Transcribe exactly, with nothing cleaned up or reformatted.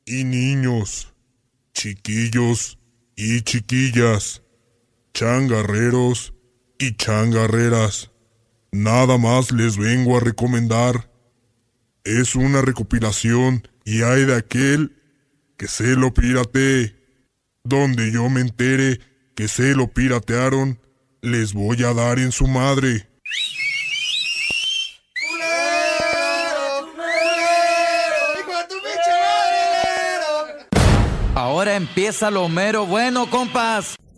y niños, chiquillos y chiquillas, changarreros y changarreras. Nada más les vengo a recomendar. Es una recopilación y hay de aquel que se lo piratee. Donde yo me entere que se lo piratearon, les voy a dar en su madre. Ahora empieza lo mero bueno, compas.